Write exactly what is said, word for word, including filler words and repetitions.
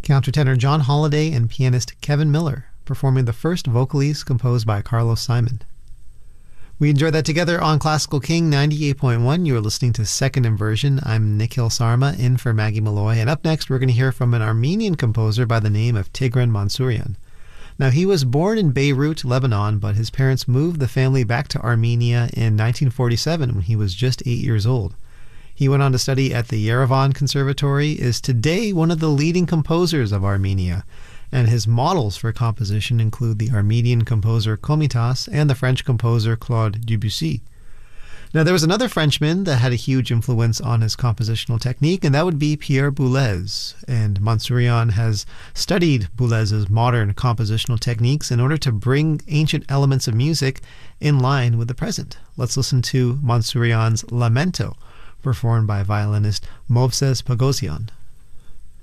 Countertenor John Holliday and pianist Kevin Miller performing the first vocalese composed by Carlos Simon. We enjoyed that together on Classical King ninety-eight point one. You are listening to Second Inversion. I'm Nikhil Sarma, in for Maggie Malloy. And up next, we're going to hear from an Armenian composer by the name of Tigran Mansourian. Now, he was born in Beirut, Lebanon, but his parents moved the family back to Armenia in nineteen forty-seven when he was just eight years old. He went on to study at the Yerevan Conservatory, is today one of the leading composers of Armenia, and his models for composition include the Armenian composer Komitas and the French composer Claude Debussy. Now, there was another Frenchman that had a huge influence on his compositional technique, and that would be Pierre Boulez. And Mansourian has studied Boulez's modern compositional techniques in order to bring ancient elements of music in line with the present. Let's listen to Mansourian's Lamento, performed by violinist Movses Pagosian.